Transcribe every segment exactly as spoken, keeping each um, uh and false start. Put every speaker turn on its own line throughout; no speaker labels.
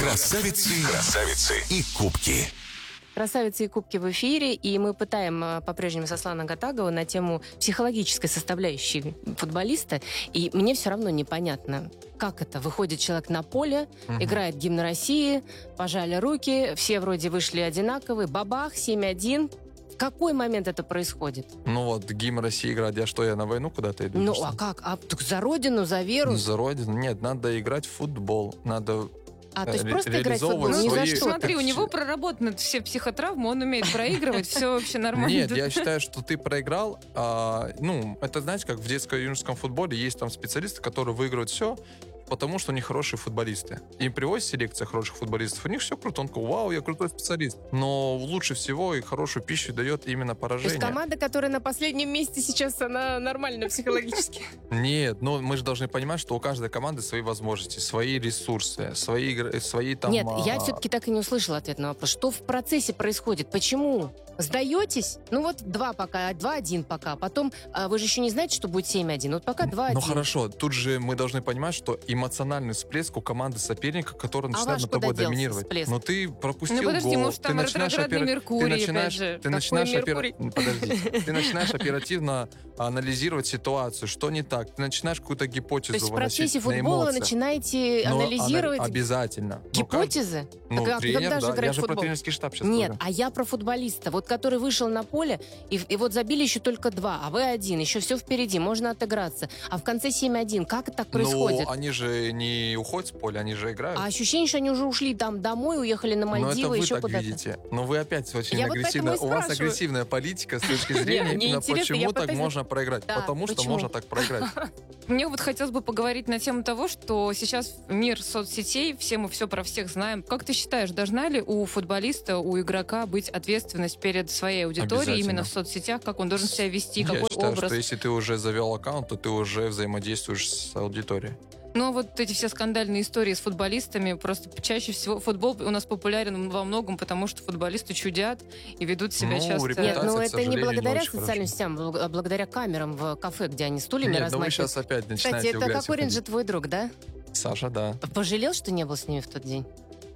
Красавицы, красавицы и кубки.
Красавицы и кубки в эфире, и мы пытаем по-прежнему Сослана Гатагова на тему психологической составляющей футболиста, и мне все равно непонятно, как это. Выходит человек на поле, угу. играет гимн России, пожали руки, все вроде вышли одинаковые, бабах, семь один. В какой момент это происходит?
Ну вот, гимн России играть, я что, я на войну куда-то иду?
Ну, а как? А так за родину, за веру?
Ну, за родину? Нет, надо играть в футбол, надо...
А, то есть просто играть в футбол,
ни
за что?
Смотри, у него проработаны все психотравмы, он умеет проигрывать, все вообще нормально.
Нет, я считаю, что ты проиграл. А, ну, это, знаете, как в детско-юношеском футболе есть там специалисты, которые выигрывают все, потому что у них хорошие футболисты. Им привозят селекция хороших футболистов, у них все круто. Он такой, вау, я крутой специалист. Но лучше всего и хорошую пищу дает именно поражение.
То есть команда, которая на последнем месте сейчас, она нормальна психологически?
Нет, но мы же должны понимать, что у каждой команды свои возможности, свои ресурсы, свои, свои там...
Нет, я все-таки так и не услышала ответ на вопрос. Что в процессе происходит? Почему? Сдаетесь? Ну вот два пока, два-один пока. Потом, а вы же еще не знаете, что будет семь один. Вот пока два-один.
Ну хорошо, тут же мы должны понимать, что эмоциональный всплеск у команды соперника, который начинает
а
над тобой доминировать.
Всплеск?
Но ты пропустил
ну, подожди,
гол.
Может, там
ты начинаешь,
ретроградный
опера...
Меркурий,
ты начинаешь,
опять же.
ты начинаешь, опера...
Подожди.
ты начинаешь оперативно анализировать ситуацию, что не так. Ты начинаешь какую-то гипотезу
выносить. То есть в процессе
выносить
футбола начинаете
Но
анализировать
ана... обязательно.
гипотезы?
Ну,
так,
тренер,
когда
да.
же
Я же
футбол?
про тренерский штаб сейчас
Нет,
говорю.
а я про футболиста, вот который вышел на поле, и, и вот забили еще только два, а вы один, еще все впереди, можно отыграться. А в конце семь один, как это так происходит?
Ну, они же не уходят с поля, они же играют.
А ощущение, что они уже ушли там домой, уехали на Мальдивы, еще куда-то.
Но это вы так видите. Но вы опять очень
я
агрессивно.
Вот
У вас агрессивная политика с точки зрения, именно почему так можно проиграть. Потому что можно так проиграть.
Мне вот хотелось бы поговорить на тему того, что сейчас мир соцсетей, все мы все про всех знаем. Как ты считаешь, должна ли у футболиста, у игрока быть ответственность перед своей аудиторией именно в соцсетях, как он должен себя вести,
Я
какой
образ? Я считаю,
образ?
что если ты уже завел аккаунт, то ты уже взаимодействуешь с аудиторией.
Ну, вот эти все скандальные истории с футболистами, просто чаще всего футбол у нас популярен во многом, потому что футболисты чудят и ведут себя
ну,
часто...
Нет, ну это не благодаря
не
социальным сетям, а благодаря камерам в кафе, где они стульями
Нет,
размахивают.
ну вы сейчас опять начинаете
Кстати, это Кокорин же твой друг, да?
Саша, да.
Пожалел, что не был с ними в тот день?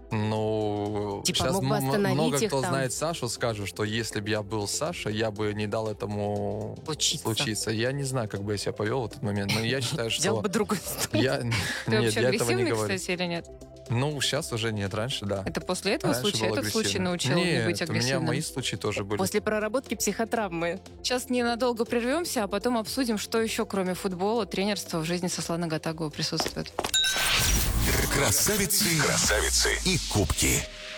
Ну,
типа,
сейчас
мог бы остановить
много
их
кто
там.
знает Сашу, скажет, что если бы я был Сашей, я бы не дал этому
случиться.
случиться. Я не знаю, как бы я себя повел в этот момент, но я считаю, что...
Взял бы другой стул.
Я...
Ты
Нет,
вообще
я этого не
агрессивный,
говорю.
кстати, или нет?
Ну, сейчас уже нет, раньше да.
Это после этого
Раньше
случая? Этот случай научил
нет,
не быть
у меня
агрессивным?
мои случаи тоже были.
После проработки психотравмы.
Сейчас ненадолго прервемся, а потом обсудим, что еще, кроме футбола, тренерства в жизни Сослана Гатагова присутствует.
Красавицы, красавицы и кубки.